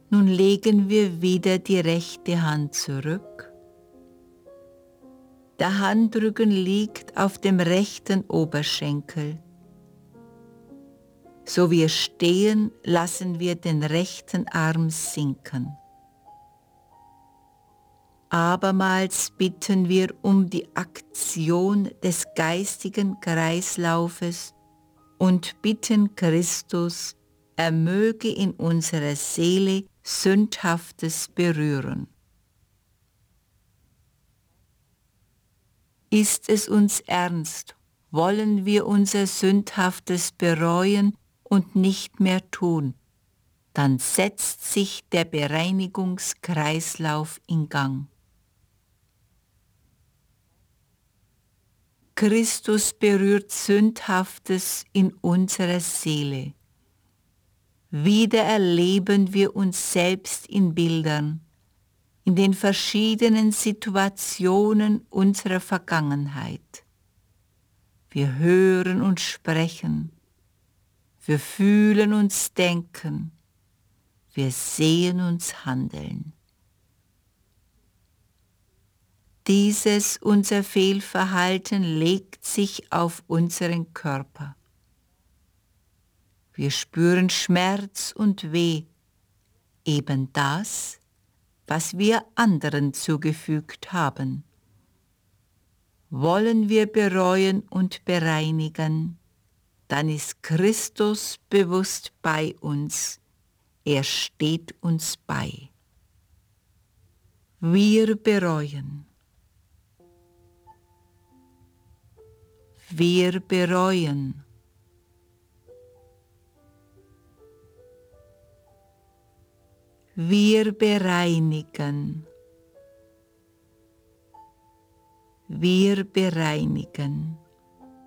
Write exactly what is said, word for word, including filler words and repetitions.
Nun legen wir wieder die rechte Hand zurück. Der Handrücken liegt auf dem rechten Oberschenkel. So wir stehen, lassen wir den rechten Arm sinken. Abermals bitten wir um die Aktion des geistigen Kreislaufes und bitten Christus, er möge in unserer Seele Sündhaftes berühren. Ist es uns ernst, wollen wir unser Sündhaftes bereuen und nicht mehr tun, dann setzt sich der Bereinigungskreislauf in Gang. Christus berührt Sündhaftes in unserer Seele. Wieder erleben wir uns selbst in Bildern, in den verschiedenen Situationen unserer Vergangenheit. Wir hören und sprechen, wir fühlen uns denken, wir sehen uns handeln. Dieses unser Fehlverhalten legt sich auf unseren Körper. Wir spüren Schmerz und Weh, eben das, was wir anderen zugefügt haben. Wollen wir bereuen und bereinigen, dann ist Christus bewusst bei uns, er steht uns bei. Wir bereuen. Wir bereuen. Wir bereinigen. Wir bereinigen.